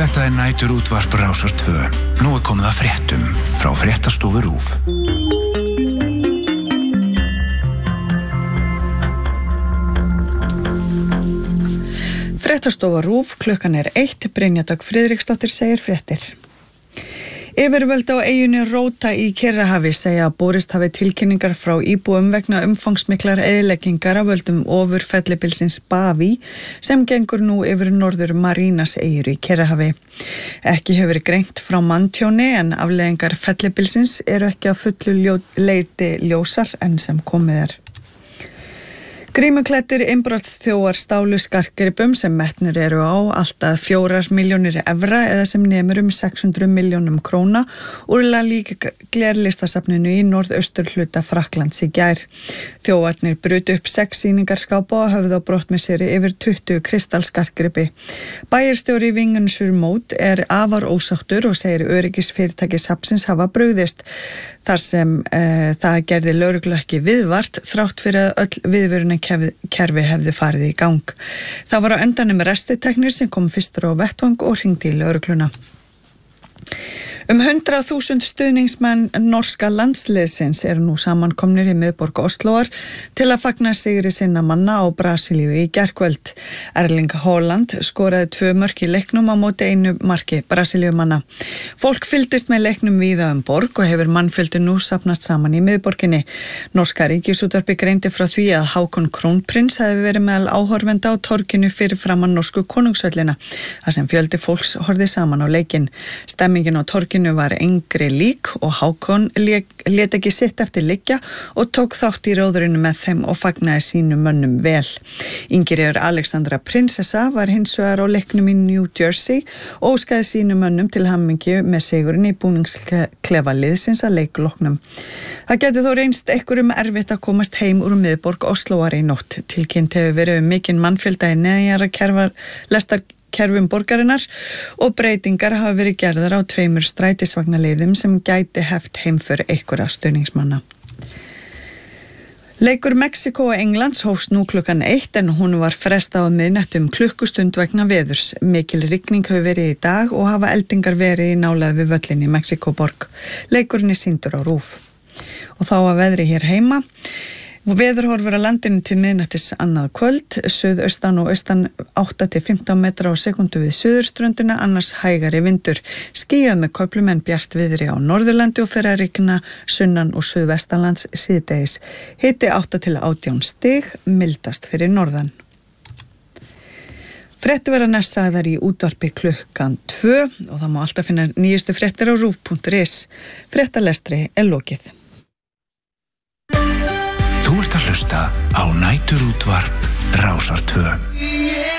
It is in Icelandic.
Þetta nætur útvarp Rásar 2. Nú komið að fréttum frá Fréttastofu RÚV. Fréttastofa RÚV, klukkan 1, Brynja Dögg Friðriksdóttir segir fréttir. Yfirvöld á eyjunni Róta í Kyrrahafi segja að borist hafi tilkynningar frá íbúum vegna umfangsmiklar eyðileggingar af völdum ofurfellibilsins Baví sem gengur nú yfir norður Marínas eyjur í Kyrrahafi. Ekki hefur verið greint frá manntjóni en afleiðingar fellibilsins eru ekki að fullu leyti ljósar enn sem komið er. Grímuklæddir innbrotsþjófar stálu skartgripum sem metnir eru á allt að 4 milljónir evra eða sem nemur 600 milljónum króna úr Lalique glerlistasafninu í norðausturhluta Frakklands í gær. Þjófarnir brutu upp 6 sýningarskápa og höfðu á brott með sér yfir 20 kristalskartgripi. Bæjarstjóri Vingens-sur-Mout er afar ósáttur og segir öryggisfyrirtæki safnsins hafa brugðist þar sem það gerði lögreglu ekki viðvart þrátt fyrir að öll viðvörunarkerfi hefði farið í gang. Það var á endanum restiteknir sem kom fyrstur á vettvang og hringdi í lögregluna. 100.000 stuðningsmenn norska landsliðsins eru nú samankomnir í miðborg Osloar til að fagna sigri sinna manna á Brasilíu í gærkvöld. Erling Haaland skoraði 2 mörk í leiknum á móti 1 marki Brasilíumanna. Fólk fylgdist með leiknum víða borg og hefur mannfjöldi nú safnast saman í miðborginni. Norska ríkisútvarpið greindi frá því að Hákon Krónprins hefði verið meðal áhorfenda á torginu fyrir framan norsku konungshöllina, þar sem fjöldi fólks horfði saman á leikinn. Stemmingin á torginu var engri lík og Hákon lét ekki sitt eftir liggja og tók þátt í róðurinn með þeim og fagnaði sínum mönnum vel. Ingríður Alexandra prinsessa var hins vegar á leiknum í New Jersey og óskaði sínum mönnum til hamingju með sigurinn í búningsklefa liðsins að leikloknum. Það gæti þó reynst einhverjum erfitt að komast heim úr miðborg Osloar í nótt. Tilkynnt hefur verið mikinn mannfjölda í neðanjarðarkerfum borgarinnar og breytingar hafa verið gerðar á 2 strætisvagnaleiðum sem gæti heft heimför einhverja stuðningsmanna. Leikur Mexíkó og Englands hófst nú klukkan 1 en hún var frestað á miðnætti klukkustund vegna veðurs. Mikil rigning hefur verið í dag og hafa eldingar verið í nálægð við völlinn í Mexíkóborg. Leikurinn er sýndur á RÚV. Og þá að veðri hér heima. Veðurhorfur á landinu til miðnættis annað kvöld, suðaustan og austan 8-15 metra á sekundu við suðurströndina, annars hægari vindur. Skýjað með köflum en bjart viðri á Norðurlandi og fer að rigna sunnan og suðvestanlands síðdegis. Hiti 8-18 stig, mildast fyrir norðan. Fréttir verða næst sagðar í útvarpi klukkan 2 og það má alltaf finna nýjustu fréttir á ruv.is. Fréttalestri er lokið. Þú ert að hlusta á næturútvarp Rásar 2.